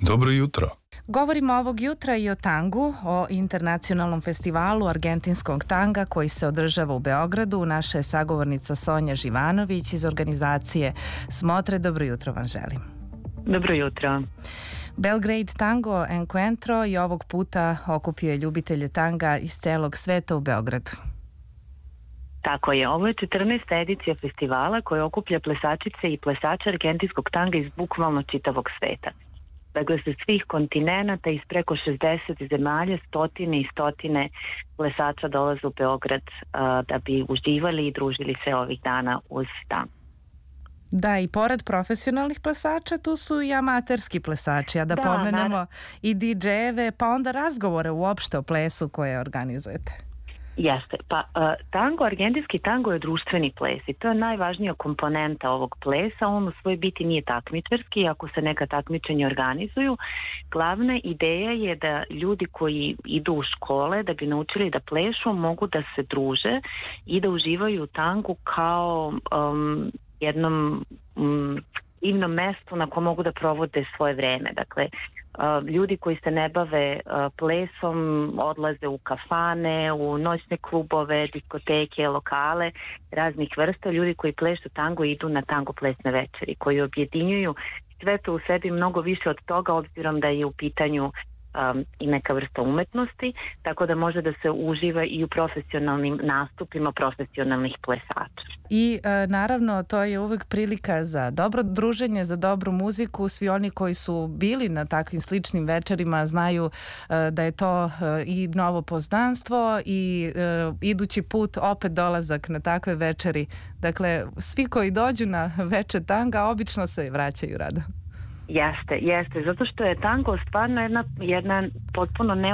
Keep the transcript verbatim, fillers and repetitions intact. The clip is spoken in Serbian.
Dobro jutro. Govorimo ovog jutra i o tangu, o internacionalnom festivalu argentinskog tanga koji se održava u Beogradu. Naša je sagovornica Sonja Živanović iz organizacije Smotre. Dobro jutro vam želim. Dobro jutro. Belgrade Tango Encuentro i ovog puta okupio je ljubitelje tanga iz celog sveta u Beogradu. Tako je, ovo je četrnaesta edicija festivala koja okuplja plesačice i plesače argentinskog tanga iz bukvalno čitavog sveta. Dakle, sa svih kontinenata iz preko šezdeset zemalja, stotine i stotine plesača dolaze u Beograd a, da bi uživali i družili se ovih dana uz tango. Da, i pored profesionalnih plesača, tu su i amaterski plesači, a da, da pomenemo naravno. i didžejeve, pa onda razgovore uopšte o plesu koje organizujete. Jeste, pa uh, tango, argentinski tango je društveni ples i to je najvažnija komponenta ovog plesa. On u svojoj biti nije takmičarski, ako se neka takmičenja organizuju. Glavna ideja je da ljudi koji idu u škole da bi naučili da plešu mogu da se druže i da uživaju u tangu kao um, jednom um, divnom mestu na kojem mogu da provode svoje vreme. Dakle, Uh, ljudi koji se ne bave uh, plesom odlaze u kafane, u noćne klubove, diskoteke, lokale raznih vrsta. Ljudi koji plešu tango idu na tango plesne večeri koji objedinjuju sve to u sebi mnogo više od toga, obzirom da je u pitanju um, i neka vrsta umetnosti, tako da može da se uživa i u profesionalnim nastupima profesionalnih plesača. I e, naravno to je uvek prilika za dobro druženje, za dobru muziku. Svi oni koji su bili na takvim sličnim večerima znaju e, da je to e, i novo poznanstvo i e, idući put opet dolazak na takve večeri. Dakle, svi koji dođu na večer tanga obično se vraćaju rado. Jeste, jeste, zato što je tango stvarno jedna, jedna potpuno